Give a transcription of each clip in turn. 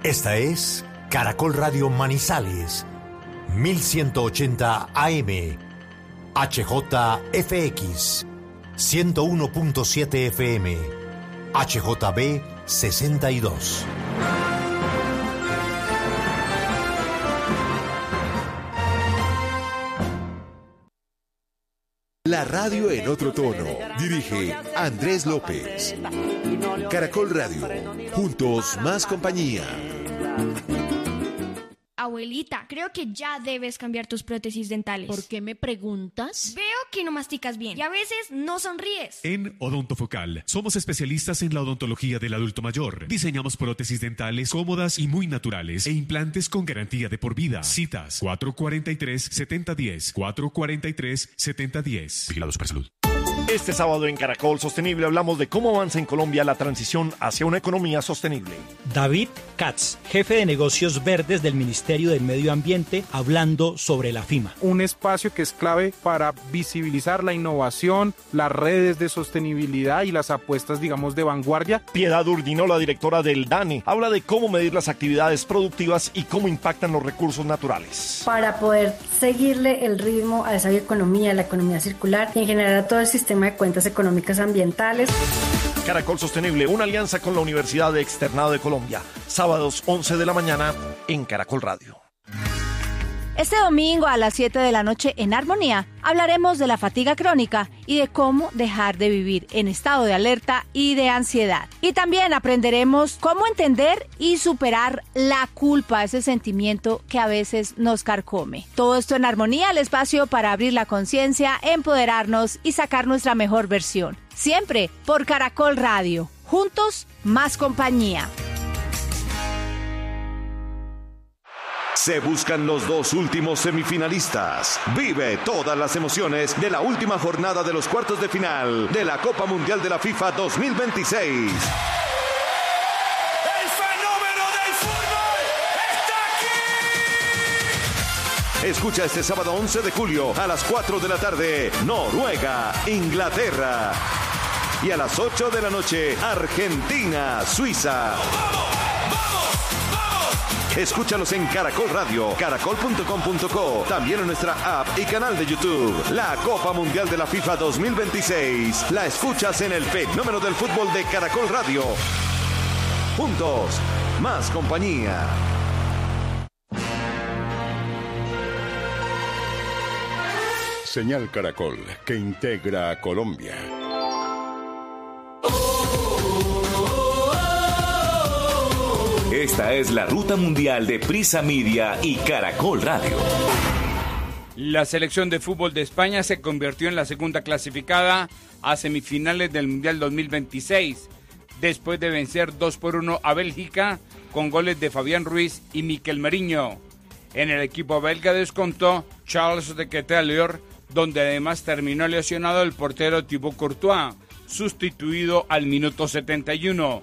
Esta es Caracol Radio Manizales, 1180 AM, HJFX, 101.7 FM, HJB 62. La radio en otro tono. Dirige Andrés López. Caracol Radio. Juntos más compañía. Abuelita, creo que ya debes cambiar tus prótesis dentales. ¿Por qué me preguntas? Veo que no masticas bien y a veces no sonríes. En Odontofocal somos especialistas en la odontología del adulto mayor. Diseñamos prótesis dentales cómodas y muy naturales e implantes con garantía de por vida. Citas 443-7010, 443-7010. Vigilado Supersalud. Este sábado en Caracol Sostenible hablamos de cómo avanza en Colombia la transición hacia una economía sostenible. David Katz, jefe de negocios verdes del Ministerio del Medio Ambiente, hablando sobre la FIMA. Un espacio que es clave para visibilizar la innovación, las redes de sostenibilidad y las apuestas, digamos, de vanguardia. Piedad Urdino, la directora del DANE, habla de cómo medir las actividades productivas y cómo impactan los recursos naturales. Para poder seguirle el ritmo a esa economía, la economía circular y en general a todo el sistema de cuentas económicas ambientales. Caracol Sostenible, una alianza con la Universidad de Externado de Colombia. Sábados 11 de la mañana en Caracol Radio. Este domingo a las 7 de la noche en Armonía hablaremos de la fatiga crónica y de cómo dejar de vivir en estado de alerta y de ansiedad. Y también aprenderemos cómo entender y superar la culpa, ese sentimiento que a veces nos carcome. Todo esto en Armonía, el espacio para abrir la conciencia, empoderarnos y sacar nuestra mejor versión. Siempre por Caracol Radio. Juntos, más compañía. Se buscan los dos últimos semifinalistas. Vive todas las emociones de la última jornada de los cuartos de final de la Copa Mundial de la FIFA 2026. ¡El fenómeno del fútbol está aquí! Escucha este sábado 11 de julio a las 4 de la tarde, Noruega, Inglaterra. Y a las 8 de la noche, Argentina, Suiza. Escúchalos en Caracol Radio, caracol.com.co, también en nuestra app y canal de YouTube. La Copa Mundial de la FIFA 2026. La escuchas en el fenómeno del fútbol de Caracol Radio. Juntos, más compañía. Señal Caracol, que integra a Colombia. Esta es la ruta mundial de Prisa Media y Caracol Radio. La selección de fútbol de España se convirtió en la segunda clasificada a semifinales del Mundial 2026, después de vencer 2-1 a Bélgica con goles de Fabián Ruiz y Miquel Merino. En el equipo belga descontó Charles de Ketelaere, donde además terminó lesionado el portero Thibaut Courtois, sustituido al minuto 71.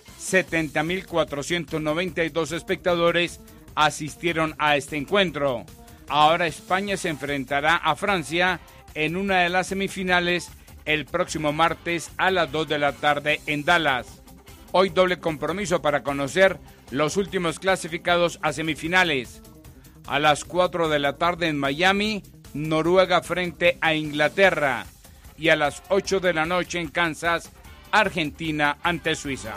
70.492 espectadores asistieron a este encuentro. Ahora España se enfrentará a Francia en una de las semifinales el próximo martes a las 2 de la tarde en Dallas. Hoy doble compromiso para conocer los últimos clasificados a semifinales. A las 4 de la tarde en Miami, Noruega frente a Inglaterra. Y a las 8 de la noche en Kansas, Argentina ante Suiza.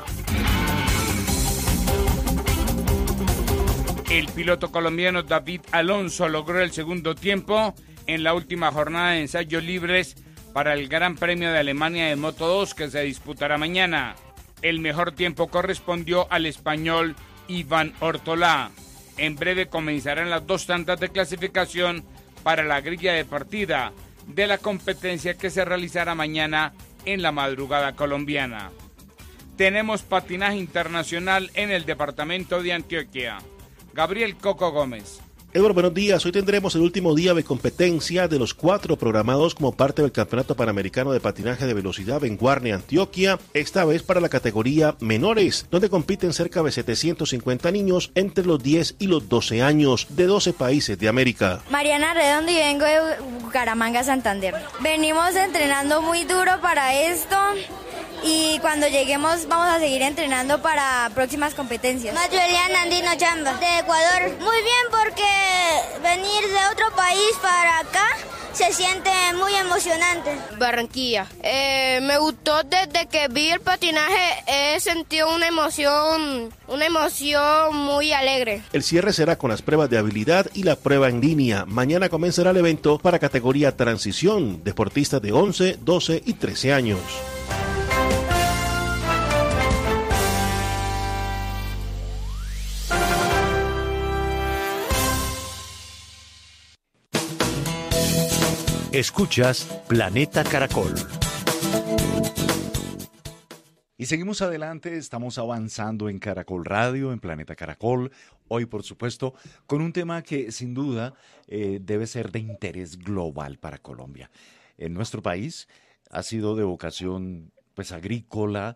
El piloto colombiano David Alonso logró el segundo tiempo en la última jornada de ensayos libres para el Gran Premio de Alemania de Moto2 que se disputará mañana. El mejor tiempo correspondió al español Iván Ortolá. En breve comenzarán las dos tandas de clasificación para la grilla de partida de la competencia que se realizará mañana en la madrugada colombiana. Tenemos patinaje internacional en el departamento de Antioquia. Gabriel Coco Gómez. Eduardo, buenos días. Hoy tendremos el último día de competencia de los 4 programados como parte del Campeonato Panamericano de Patinaje de Velocidad en Guarne, Antioquia, esta vez para la categoría menores, donde compiten cerca de 750 niños entre los 10 y los 12 años de 12 países de América. Mariana Redondo y vengo de Bucaramanga, Santander. Venimos entrenando muy duro para esto y cuando lleguemos vamos a seguir entrenando para próximas competencias. Mayueliana Andino Chamba, de Ecuador. Muy bien, porque venir de otro país para acá se siente muy emocionante. Barranquilla. Me gustó desde que vi el patinaje, he sentido una emoción muy alegre. El cierre será con las pruebas de habilidad y la prueba en línea. Mañana comenzará el evento para categoría transición, deportistas de 11, 12 y 13 años. Escuchas Planeta Caracol. Y seguimos adelante, estamos avanzando en Caracol Radio, en Planeta Caracol. Hoy, por supuesto, con un tema que sin duda debe ser de interés global para Colombia. En nuestro país ha sido de vocación pues agrícola,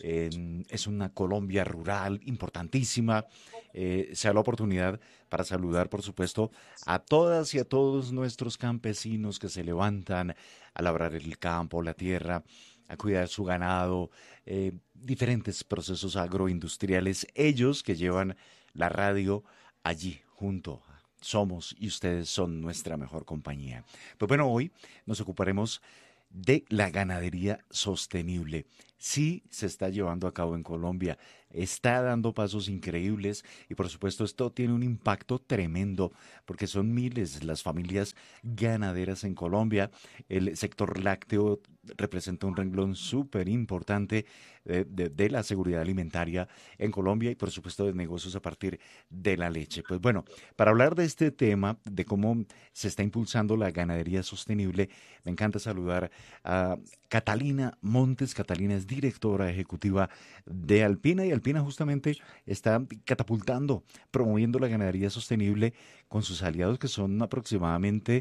es una Colombia rural importantísima. Se da la oportunidad para saludar, por supuesto, a todas y a todos nuestros campesinos que se levantan a labrar el campo, la tierra, a cuidar su ganado, diferentes procesos agroindustriales, ellos que llevan la radio allí junto. Somos y ustedes son nuestra mejor compañía. Pues bueno, hoy nos ocuparemos de la ganadería sostenible. Sí se está llevando a cabo en Colombia, está dando pasos increíbles y por supuesto esto tiene un impacto tremendo porque son miles las familias ganaderas en Colombia. El sector lácteo representa un renglón súper importante de la seguridad alimentaria en Colombia y por supuesto de negocios a partir de la leche. Pues bueno, para hablar de este tema, de cómo se está impulsando la ganadería sostenible, me encanta saludar a Catalina Montes. Catalina es directora ejecutiva de Alpina y Alpina justamente está catapultando, promoviendo la ganadería sostenible con sus aliados que son aproximadamente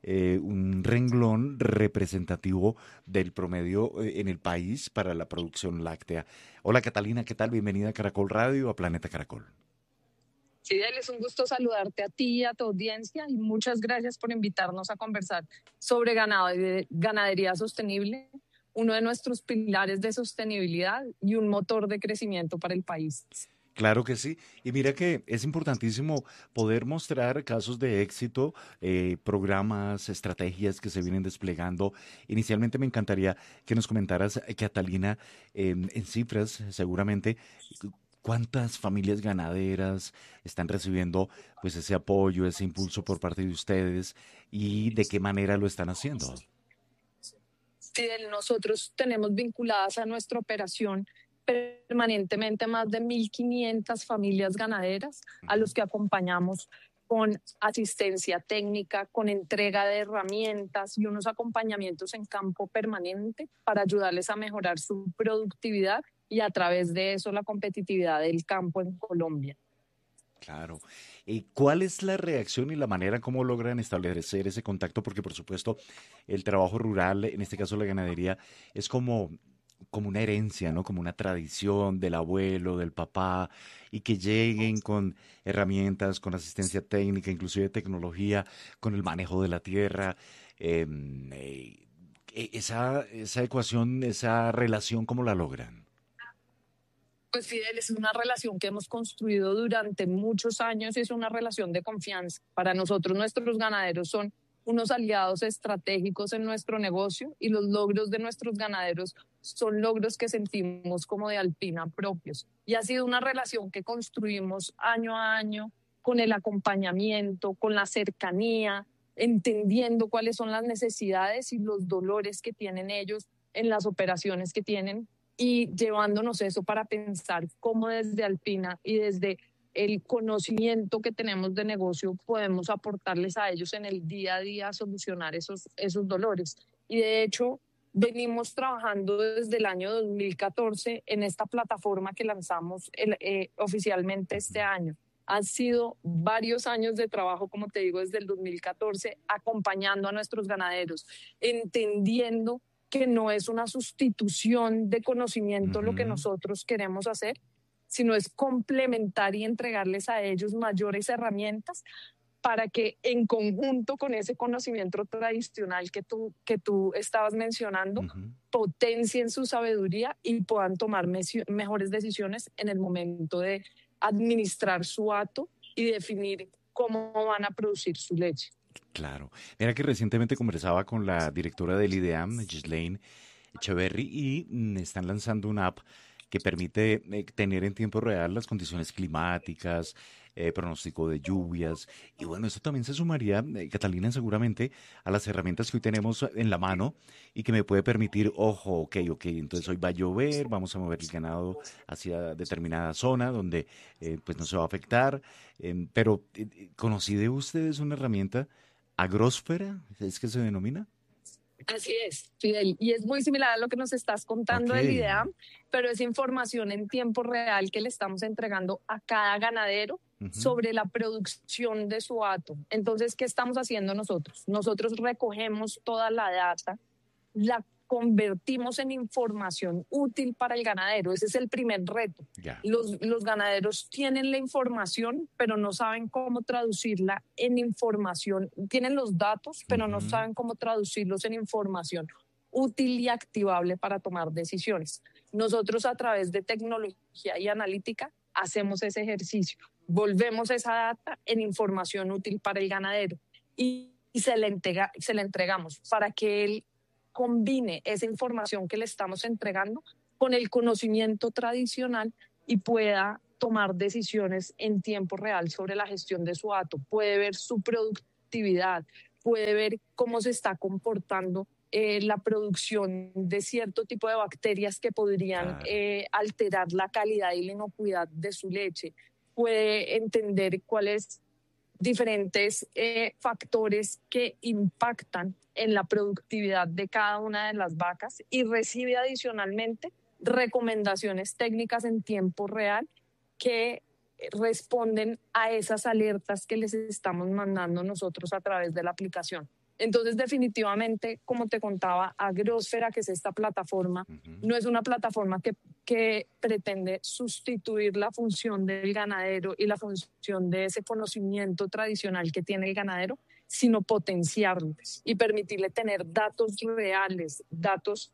un renglón representativo del promedio en el país para la producción láctea. Hola Catalina, ¿qué tal? Bienvenida a Caracol Radio, a Planeta Caracol. Sí, Dale, es un gusto saludarte a ti y a tu audiencia y muchas gracias por invitarnos a conversar sobre ganadería sostenible, uno de nuestros pilares de sostenibilidad y un motor de crecimiento para el país. Claro que sí. Y mira que es importantísimo poder mostrar casos de éxito, programas, estrategias que se vienen desplegando. Inicialmente me encantaría que nos comentaras, Catalina, en cifras seguramente, ¿cuántas familias ganaderas están recibiendo pues ese apoyo, ese impulso por parte de ustedes y de qué manera lo están haciendo? Sí, nosotros tenemos vinculadas a nuestra operación permanentemente más de 1.500 familias ganaderas a los que acompañamos con asistencia técnica, con entrega de herramientas y unos acompañamientos en campo permanente para ayudarles a mejorar su productividad y a través de eso la competitividad del campo en Colombia. Claro. ¿Cuál es la reacción y la manera como logran establecer ese contacto? Porque, por supuesto, el trabajo rural, en este caso la ganadería, es como una herencia, ¿no? Como una tradición del abuelo, del papá, y que lleguen con herramientas, con asistencia técnica, inclusive tecnología, con el manejo de la tierra. Esa ecuación, esa relación, ¿cómo la logran? Pues Fidel, es una relación que hemos construido durante muchos años y es una relación de confianza. Para nosotros, nuestros ganaderos son unos aliados estratégicos en nuestro negocio y los logros de nuestros ganaderos son logros que sentimos como de Alpina propios. Y ha sido una relación que construimos año a año con el acompañamiento, con la cercanía, entendiendo cuáles son las necesidades y los dolores que tienen ellos en las operaciones que tienen y llevándonos eso para pensar cómo desde Alpina y desde el conocimiento que tenemos de negocio podemos aportarles a ellos en el día a día a solucionar esos dolores. Y de hecho, venimos trabajando desde el año 2014 en esta plataforma que lanzamos oficialmente este año. Han sido varios años de trabajo, como te digo, desde el 2014, acompañando a nuestros ganaderos, entendiendo que no es una sustitución de conocimiento lo que nosotros queremos hacer, sino es complementar y entregarles a ellos mayores herramientas para que en conjunto con ese conocimiento tradicional que tú estabas mencionando, potencien su sabiduría y puedan tomar mejores decisiones en el momento de administrar su hato y definir cómo van a producir su leche. Claro. Mira que recientemente conversaba con la directora del IDEAM, Ghislaine Echeverry, y están lanzando una app que permite tener en tiempo real las condiciones climáticas, pronóstico de lluvias. Y bueno, esto también se sumaría, Catalina, seguramente a las herramientas que hoy tenemos en la mano y que me puede permitir, ok, entonces hoy va a llover, vamos a mover el ganado hacia determinada zona donde pues no se va a afectar. Pero, ¿conocí de ustedes una herramienta agrósfera? ¿Es que se denomina? Así es, Fidel, y es muy similar a lo que nos estás contando del IDEAM, pero es información en tiempo real que le estamos entregando a cada ganadero sobre la producción de su hato. Entonces, ¿qué estamos haciendo nosotros? Nosotros recogemos toda la data, la convertimos en información útil para el ganadero. Ese es el primer reto. Los ganaderos tienen la información, pero no saben cómo traducirla en información. Tienen los datos, pero no saben cómo traducirlos en información útil y activable para tomar decisiones. Nosotros, a través de tecnología y analítica, hacemos ese ejercicio. Volvemos esa data en información útil para el ganadero y se le entregamos para que él combine esa información que le estamos entregando con el conocimiento tradicional y pueda tomar decisiones en tiempo real sobre la gestión de su hato. Puede ver su productividad, puede ver cómo se está comportando la producción de cierto tipo de bacterias que podrían alterar la calidad y la inocuidad de su leche. Puede entender cuáles diferentes factores que impactan en la productividad de cada una de las vacas y recibe adicionalmente recomendaciones técnicas en tiempo real que responden a esas alertas que les estamos mandando nosotros a través de la aplicación. Entonces, definitivamente, como te contaba, Agrosfera, que es esta plataforma, no es una plataforma que pretende sustituir la función del ganadero y la función de ese conocimiento tradicional que tiene el ganadero, sino potenciarlo y permitirle tener datos reales, datos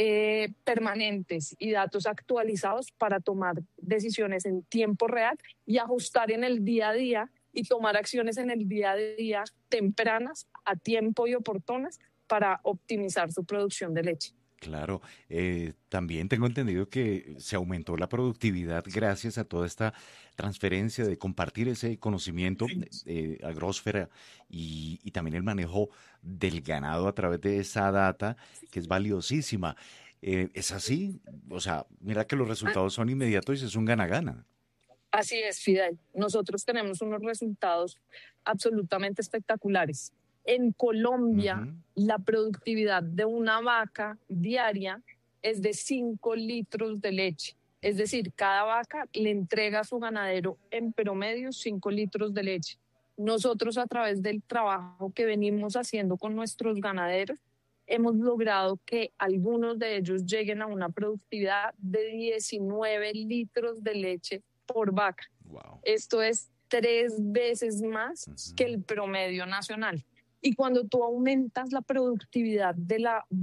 permanentes y datos actualizados para tomar decisiones en tiempo real y ajustar en el día a día y tomar acciones en el día a día tempranas, a tiempo y oportunas para optimizar su producción de leche. Claro, también tengo entendido que se aumentó la productividad gracias a toda esta transferencia de compartir ese conocimiento Agrosfera y también el manejo del ganado a través de esa data que es valiosísima. ¿Es así? O sea, mira que los resultados son inmediatos y es un gana-gana. Así es, Fidel. Nosotros tenemos unos resultados absolutamente espectaculares. En Colombia, la productividad de una vaca diaria es de 5 litros de leche. Es decir, cada vaca le entrega a su ganadero en promedio 5 litros de leche. Nosotros, a través del trabajo que venimos haciendo con nuestros ganaderos, hemos logrado que algunos de ellos lleguen a una productividad de 19 litros de leche por vaca. Wow. Esto es 3 veces más que el promedio nacional. Y cuando tú aumentas la productividad de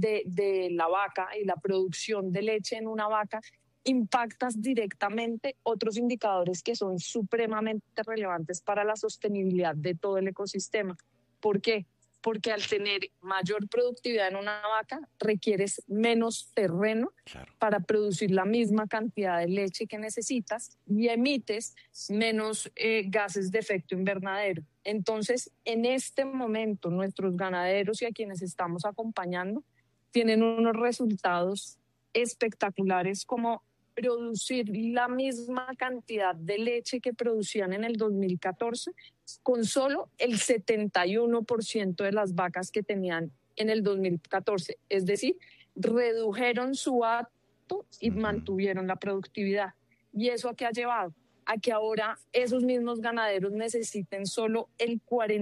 la vaca y la producción de leche en una vaca, impactas directamente otros indicadores que son supremamente relevantes para la sostenibilidad de todo el ecosistema. ¿Por qué? Porque al tener mayor productividad en una vaca, requieres menos terreno para producir la misma cantidad de leche que necesitas y emites menos gases de efecto invernadero. Entonces, en este momento, nuestros ganaderos y a quienes estamos acompañando tienen unos resultados espectaculares, como producir la misma cantidad de leche que producían en el 2014 con solo el 71% de las vacas que tenían en el 2014. Es decir, redujeron su hato y mantuvieron la productividad. ¿Y eso a qué ha llevado? A que ahora esos mismos ganaderos necesiten solo el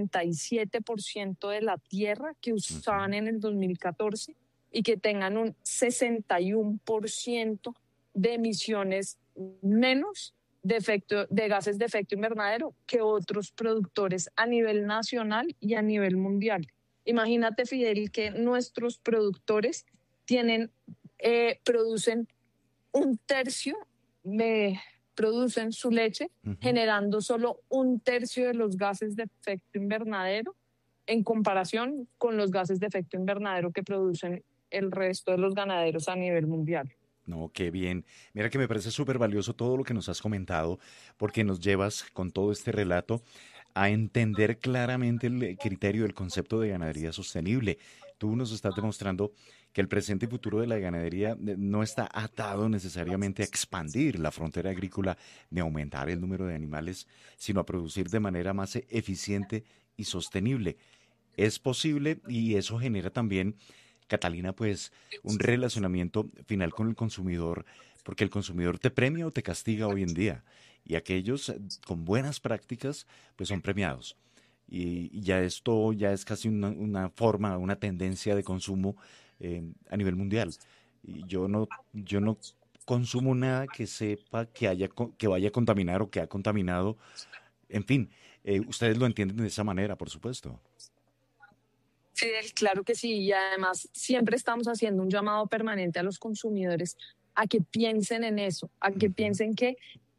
47% de la tierra que usaban en el 2014 y que tengan un 61% de emisiones menos de gases de efecto invernadero que otros productores a nivel nacional y a nivel mundial. Imagínate, Fidel, que nuestros productores producen un tercio, producen su leche, generando solo un tercio de los gases de efecto invernadero en comparación con los gases de efecto invernadero que producen el resto de los ganaderos a nivel mundial. No, qué bien. Mira que me parece súper valioso todo lo que nos has comentado, porque nos llevas con todo este relato a entender claramente el criterio del concepto de ganadería sostenible. Tú nos estás demostrando que el presente y futuro de la ganadería no está atado necesariamente a expandir la frontera agrícola ni a aumentar el número de animales, sino a producir de manera más eficiente y sostenible. Es posible y eso genera también, Catalina, pues un relacionamiento final con el consumidor, porque el consumidor te premia o te castiga hoy en día, y aquellos con buenas prácticas pues son premiados. Y ya esto ya es casi una forma, una tendencia de consumo a nivel mundial. Y yo no consumo nada que sepa que vaya a contaminar o que ha contaminado. En fin, ustedes lo entienden de esa manera, por supuesto. Fidel, claro que sí, y además siempre estamos haciendo un llamado permanente a los consumidores a que piensen en eso, a que piensen que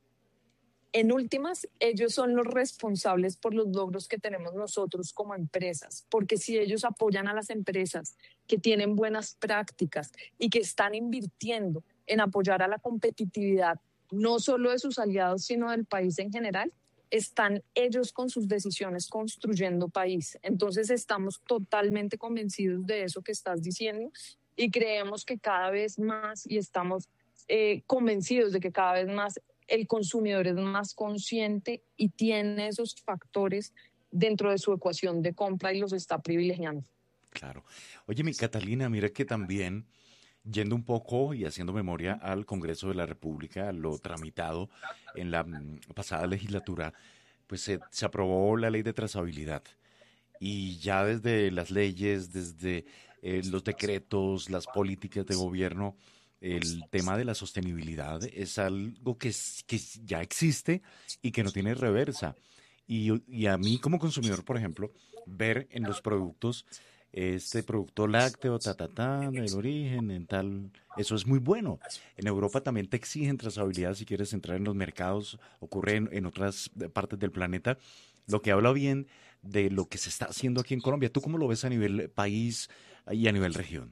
en últimas ellos son los responsables por los logros que tenemos nosotros como empresas, porque si ellos apoyan a las empresas que tienen buenas prácticas y que están invirtiendo en apoyar a la competitividad, no solo de sus aliados, sino del país en general, están ellos con sus decisiones construyendo país. Entonces estamos totalmente convencidos de eso que estás diciendo y creemos que cada vez más, y estamos convencidos de que cada vez más el consumidor es más consciente y tiene esos factores dentro de su ecuación de compra y los está privilegiando. Claro. Oye, mi Catalina, mira que también, yendo un poco y haciendo memoria al Congreso de la República, lo tramitado en la pasada legislatura, pues se aprobó la ley de trazabilidad. Y ya desde las leyes, desde los decretos, las políticas de gobierno, el tema de la sostenibilidad es algo que ya existe y que no tiene reversa. Y a mí como consumidor, por ejemplo, ver en los productos este producto lácteo, del origen, en tal, eso es muy bueno. En Europa también te exigen trazabilidad si quieres entrar en los mercados, ocurre en otras partes del planeta, lo que habla bien de lo que se está haciendo aquí en Colombia. ¿Tú cómo lo ves a nivel país y a nivel región?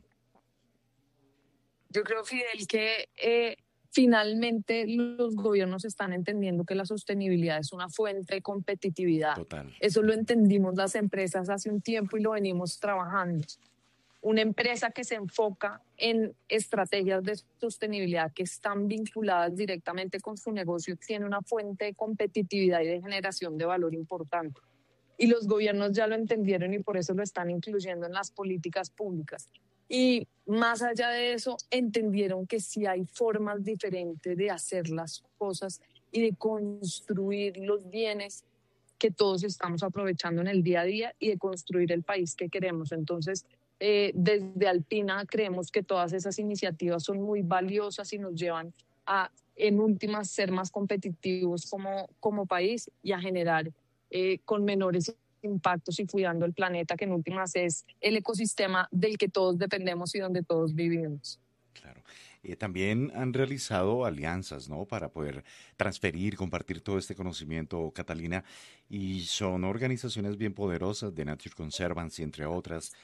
Yo creo, Fidel, que finalmente los gobiernos están entendiendo que la sostenibilidad es una fuente de competitividad. Total. Eso lo entendimos las empresas hace un tiempo y lo venimos trabajando. Una empresa que se enfoca en estrategias de sostenibilidad que están vinculadas directamente con su negocio tiene una fuente de competitividad y de generación de valor importante. Y los gobiernos ya lo entendieron y por eso lo están incluyendo en las políticas públicas. Y más allá de eso, entendieron que sí hay formas diferentes de hacer las cosas y de construir los bienes que todos estamos aprovechando en el día a día y de construir el país que queremos. Entonces, desde Alpina creemos que todas esas iniciativas son muy valiosas y nos llevan a, en últimas, ser más competitivos como país y a generar con menores impactos y cuidando el planeta, que en últimas es el ecosistema del que todos dependemos y donde todos vivimos. Claro. También han realizado alianzas, ¿no?, para poder transferir, compartir todo este conocimiento, Catalina, y son organizaciones bien poderosas, de Nature Conservancy, entre otras.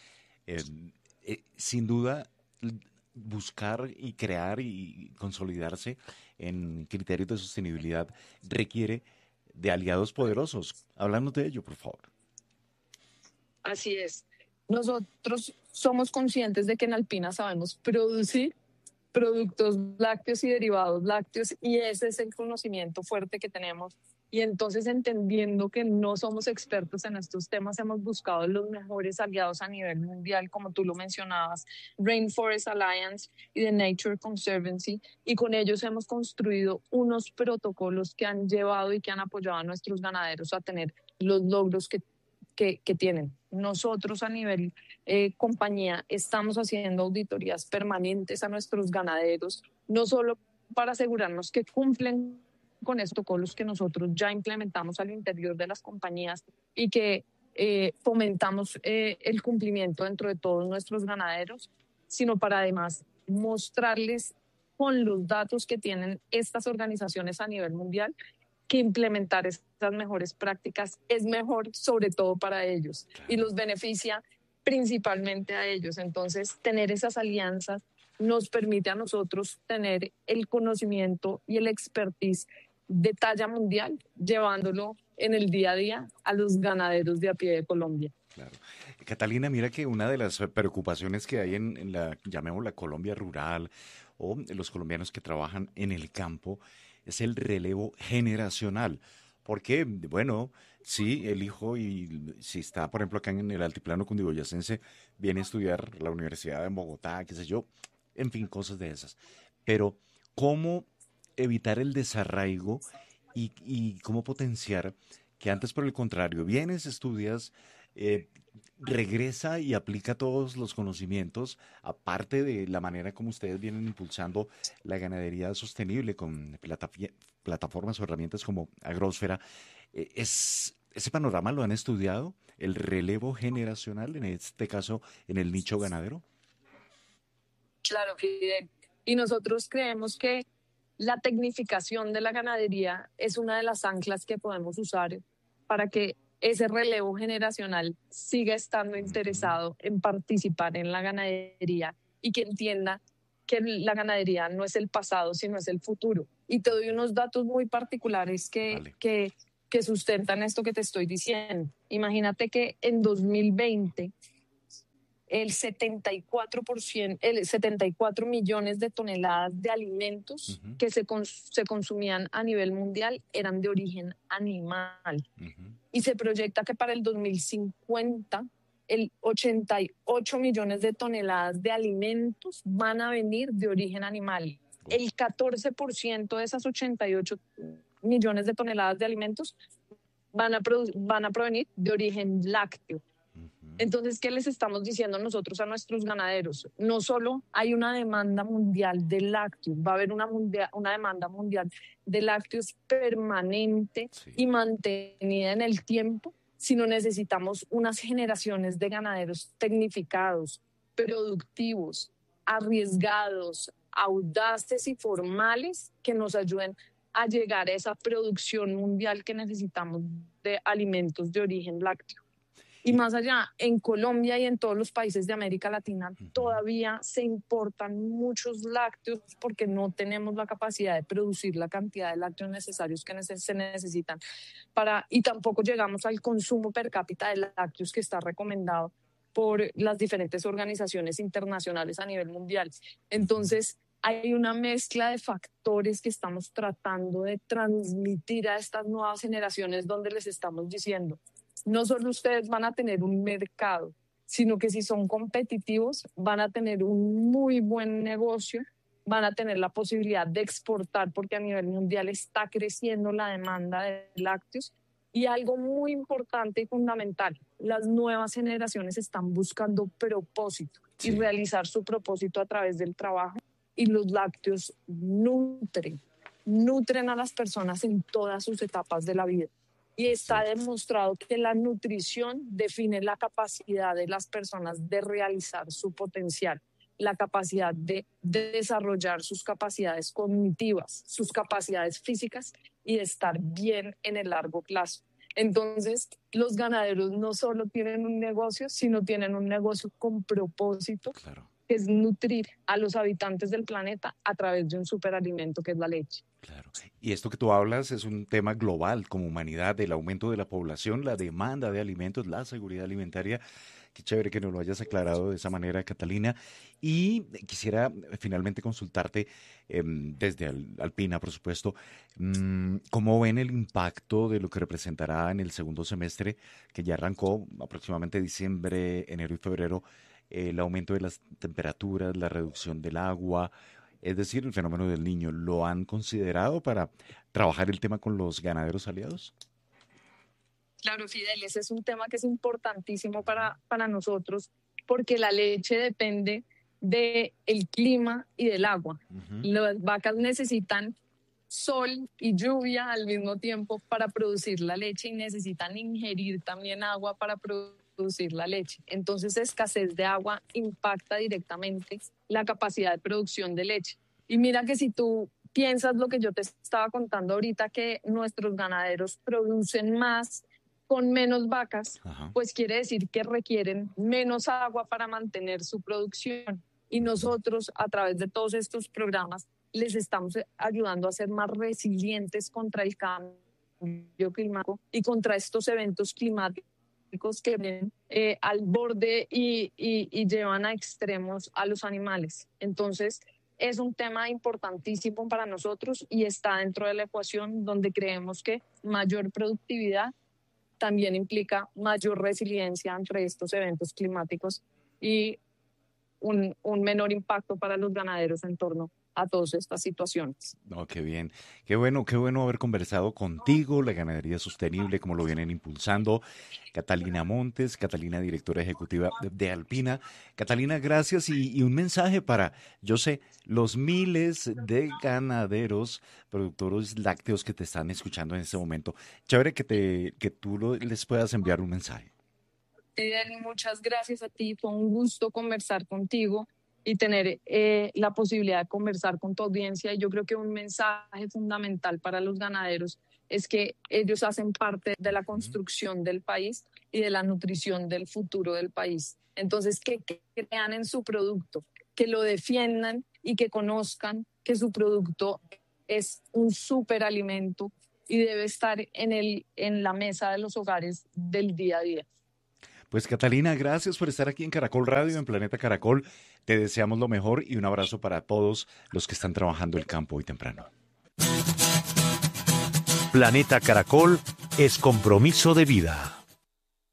Sin duda, buscar y crear y consolidarse en criterios de sostenibilidad requiere de aliados poderosos. Háblanos de ello, por favor. Así es. Nosotros somos conscientes de que en Alpina sabemos producir productos lácteos y derivados lácteos y ese es el conocimiento fuerte que tenemos. Y entonces, entendiendo que no somos expertos en estos temas, hemos buscado los mejores aliados a nivel mundial, como tú lo mencionabas, Rainforest Alliance y The Nature Conservancy, y con ellos hemos construido unos protocolos que han llevado y que han apoyado a nuestros ganaderos a tener los logros que tienen. Nosotros a nivel compañía estamos haciendo auditorías permanentes a nuestros ganaderos, no solo para asegurarnos que cumplen con estos protocolos que nosotros ya implementamos al interior de las compañías y que fomentamos el cumplimiento dentro de todos nuestros ganaderos, sino para además mostrarles con los datos que tienen estas organizaciones a nivel mundial que implementar estas mejores prácticas es mejor sobre todo para ellos y los beneficia principalmente a ellos. Entonces, tener esas alianzas nos permite a nosotros tener el conocimiento y el expertise de talla mundial, llevándolo en el día a día a los ganaderos de a pie de Colombia. Claro. Catalina, mira que una de las preocupaciones que hay en la, llamémosla Colombia rural, o los colombianos que trabajan en el campo, es el relevo generacional. Porque, bueno, sí, el hijo, y si está, por ejemplo, acá en el altiplano cundiboyacense, viene a estudiar la universidad en Bogotá, qué sé yo, en fin, cosas de esas. Pero, ¿cómo evitar el desarraigo y cómo potenciar que antes, por el contrario, vienes, estudias, regresa y aplica todos los conocimientos, aparte de la manera como ustedes vienen impulsando la ganadería sostenible con plataformas o herramientas como Agrosfera? ¿Ese panorama lo han estudiado? ¿El relevo generacional, en este caso, en el nicho ganadero? Claro, Fidel. Y nosotros creemos que la tecnificación de la ganadería es una de las anclas que podemos usar para que ese relevo generacional siga estando interesado en participar en la ganadería y que entienda que la ganadería no es el pasado, sino es el futuro. Y te doy unos datos muy particulares que sustentan esto que te estoy diciendo. Imagínate que en 2020 el 74 millones de toneladas de alimentos que se consumían a nivel mundial eran de origen animal. Y se proyecta que para el 2050 el 88 millones de toneladas de alimentos van a venir de origen animal. El 14% de esas 88 millones de toneladas de alimentos van a provenir de origen lácteo. Entonces, ¿qué les estamos diciendo nosotros a nuestros ganaderos? No solo hay una demanda mundial de lácteos, va a haber una demanda mundial de lácteos permanente y mantenida en el tiempo, sino necesitamos unas generaciones de ganaderos tecnificados, productivos, arriesgados, audaces y formales que nos ayuden a llegar a esa producción mundial que necesitamos de alimentos de origen lácteo. Y más allá, en Colombia y en todos los países de América Latina todavía se importan muchos lácteos porque no tenemos la capacidad de producir la cantidad de lácteos necesarios que se necesitan y tampoco llegamos al consumo per cápita de lácteos que está recomendado por las diferentes organizaciones internacionales a nivel mundial. Entonces, hay una mezcla de factores que estamos tratando de transmitir a estas nuevas generaciones donde les estamos diciendo: no solo ustedes van a tener un mercado, sino que si son competitivos van a tener un muy buen negocio, van a tener la posibilidad de exportar porque a nivel mundial está creciendo la demanda de lácteos. Y algo muy importante y fundamental, las nuevas generaciones están buscando propósito y realizar su propósito a través del trabajo, y los lácteos nutren a las personas en todas sus etapas de la vida. Y está demostrado que la nutrición define la capacidad de las personas de realizar su potencial, la capacidad de desarrollar sus capacidades cognitivas, sus capacidades físicas y de estar bien en el largo plazo. Entonces, los ganaderos no solo tienen un negocio, sino tienen un negocio con propósito, que es nutrir a los habitantes del planeta a través de un superalimento que es la leche. Claro. Y esto que tú hablas es un tema global como humanidad, del aumento de la población, la demanda de alimentos, la seguridad alimentaria. Qué chévere que nos lo hayas aclarado de esa manera, Catalina. Y quisiera finalmente consultarte desde Alpina, por supuesto, ¿cómo ven el impacto de lo que representará en el segundo semestre, que ya arrancó aproximadamente diciembre, enero y febrero, el aumento de las temperaturas, la reducción del agua, es decir, el fenómeno del Niño? ¿Lo han considerado para trabajar el tema con los ganaderos aliados? Claro, Fidel, ese es un tema que es importantísimo para nosotros, porque la leche depende del clima y del agua. Las vacas necesitan sol y lluvia al mismo tiempo para producir la leche y necesitan ingerir también agua para producir la leche. Entonces, escasez de agua impacta directamente la capacidad de producción de leche. Y mira que si tú piensas lo que yo te estaba contando ahorita, que nuestros ganaderos producen más con menos vacas, pues quiere decir que requieren menos agua para mantener su producción. Y nosotros, a través de todos estos programas, les estamos ayudando a ser más resilientes contra el cambio climático y contra estos eventos climáticos que vienen al borde y llevan a extremos a los animales. Entonces, es un tema importantísimo para nosotros y está dentro de la ecuación donde creemos que mayor productividad también implica mayor resiliencia ante estos eventos climáticos y un menor impacto para los ganaderos en torno a todas estas situaciones. Oh, qué bien, qué bueno haber conversado contigo, la ganadería sostenible, como lo vienen impulsando. Catalina Montes, Catalina, directora ejecutiva de Alpina. Catalina, gracias y un mensaje para, yo sé, los miles de ganaderos, productores lácteos que te están escuchando en este momento. Chévere que tú les puedas enviar un mensaje. Fidel, muchas gracias a ti, fue un gusto conversar contigo y tener la posibilidad de conversar con tu audiencia. Y yo creo que un mensaje fundamental para los ganaderos es que ellos hacen parte de la construcción del país y de la nutrición del futuro del país. Entonces, que crean en su producto, que lo defiendan y que conozcan que su producto es un superalimento y debe estar en la mesa de los hogares del día a día. Pues Catalina, gracias por estar aquí en Caracol Radio, en Planeta Caracol. Te deseamos lo mejor y un abrazo para todos los que están trabajando el campo hoy temprano. Planeta Caracol es compromiso de vida.